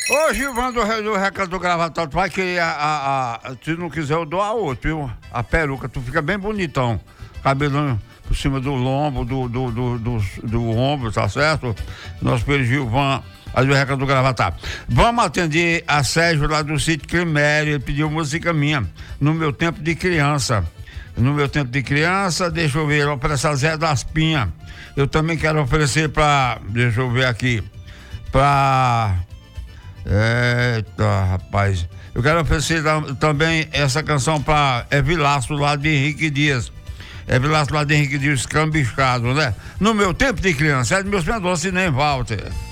Ô, Gilvan do Recado do Gravatal, tu vai querer se não quiser eu dou a outra, viu? A peruca, tu fica bem bonitão. Cabelão por cima do lombo, do ombro, tá certo? Nosso filho Gilvan, ali do Recado do Gravatal. Vamos atender a Sérgio lá do sítio Climério, ele pediu música minha, No Meu Tempo de Criança. No Meu Tempo de Criança, deixa eu ver, oferecer Zé das Pinhas. Eu também quero oferecer deixa eu ver aqui, eita, rapaz, eu quero oferecer também essa canção pra Vilaço lá de Henrique Dias. Vilaço lá de Henrique Dias, Cambiscado, né? No Meu Tempo de Criança, é de meus pendores, nem Walter.